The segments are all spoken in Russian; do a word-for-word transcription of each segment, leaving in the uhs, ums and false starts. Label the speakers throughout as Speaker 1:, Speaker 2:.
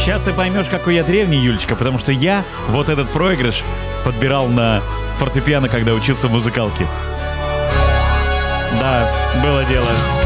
Speaker 1: Сейчас ты поймешь, какой я древний, Юлечка, потому что я вот этот проигрыш подбирал на фортепиано, когда учился в музыкалке. Да, было дело.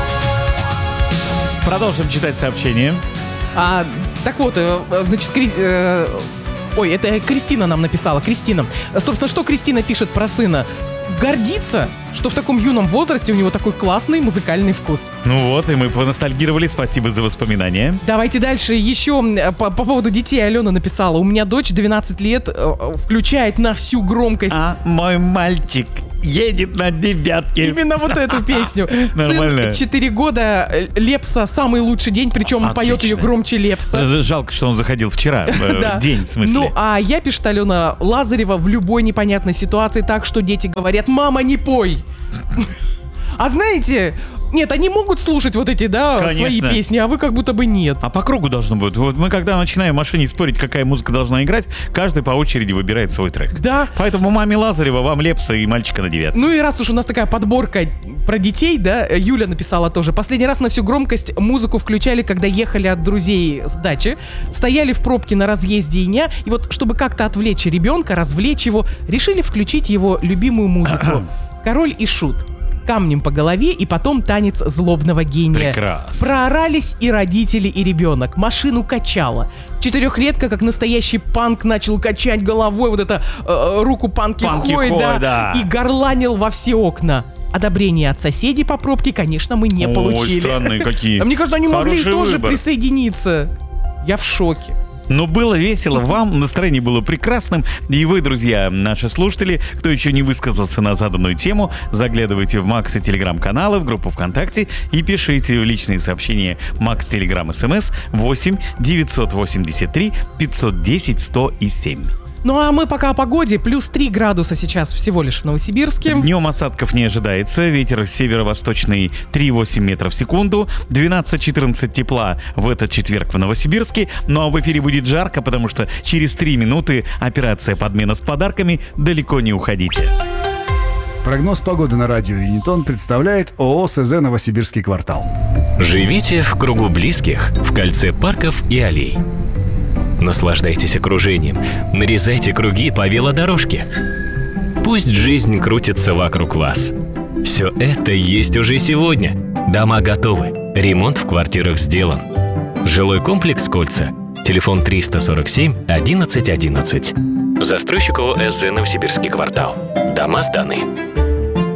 Speaker 1: Продолжим читать сообщение.
Speaker 2: А, так вот, э, значит, Кри... э, ой, это Кристина нам написала. Кристина. Собственно, что Кристина пишет про сына? Гордится, что в таком юном возрасте у него такой классный музыкальный вкус.
Speaker 1: Ну вот, и мы поностальгировали. Спасибо за воспоминания.
Speaker 2: Давайте дальше. Еще по, по поводу детей Алена написала. У меня дочь двенадцать лет, э, включает на всю громкость.
Speaker 1: А мой мальчик едет на девятке.
Speaker 2: Именно вот эту песню.
Speaker 1: Нормально.
Speaker 2: Сын четыре года, Лепса, самый лучший день, причем он поет ее громче Лепса.
Speaker 1: Жалко, что он заходил вчера. День, в смысле.
Speaker 2: Ну, а я, пишет Алена, Лазарева в любой непонятной ситуации так, что дети говорят: «Мама, не пой!» А знаете... Нет, они могут слушать вот эти, да,
Speaker 1: Конечно.
Speaker 2: свои песни, а вы как будто бы нет.
Speaker 1: А по кругу должно быть. Вот мы когда начинаем в машине спорить, какая музыка должна играть, каждый по очереди выбирает свой трек.
Speaker 2: Да.
Speaker 1: Поэтому маме Лазарева, вам Лепса и мальчика на девятке.
Speaker 2: Ну и раз уж у нас такая подборка про детей, да, Юля написала тоже. Последний раз на всю громкость музыку включали, когда ехали от друзей с дачи, стояли в пробке на разъезде Иня, и вот чтобы как-то отвлечь ребенка, развлечь его, решили включить его любимую музыку. «Король и Шут». Камнем по голове и потом танец злобного гения.
Speaker 1: Прекрасно.
Speaker 2: Проорались и родители, и ребенок. Машину качало. Четырехлетка, как настоящий панк, начал качать головой, вот это э, руку панки хой, да,
Speaker 1: да,
Speaker 2: и горланил во все окна. Одобрения от соседей по пробке, конечно, мы не
Speaker 1: Ой,
Speaker 2: получили.
Speaker 1: странные какие.
Speaker 2: А мне кажется, они могли
Speaker 1: Хороший
Speaker 2: тоже
Speaker 1: выбор.
Speaker 2: присоединиться. Я в шоке.
Speaker 1: Но было весело, вам настроение было прекрасным. И вы, друзья, наши слушатели, кто еще не высказался на заданную тему, заглядывайте в Макс и Телеграм-каналы, в группу ВКонтакте и пишите в личные сообщения Макс Телеграм СМС восемь девятьсот восемьдесят три пятьсот десять сто семь.
Speaker 2: Ну а мы пока о погоде. Плюс три градуса сейчас всего лишь в Новосибирске.
Speaker 1: Днем осадков не ожидается. Ветер северо-восточный три-восемь метров в секунду. двенадцать-четырнадцать тепла в этот четверг в Новосибирске. Ну а в эфире будет жарко, потому что через три минуты операция «Подмена с подарками». Далеко не уходите.
Speaker 3: Прогноз погоды на радио Юнитон представляет ООО СЗ «Новосибирский квартал».
Speaker 4: Живите в кругу близких, в кольце парков и аллей. Наслаждайтесь окружением, нарезайте круги по велодорожке. Пусть жизнь крутится вокруг вас. Все это есть уже сегодня. Дома готовы, ремонт в квартирах сделан. Жилой комплекс «Кольца». Телефон триста сорок семь одиннадцать одиннадцать. Застройщик ООО СЗ «Новосибирский квартал». Дома сданы.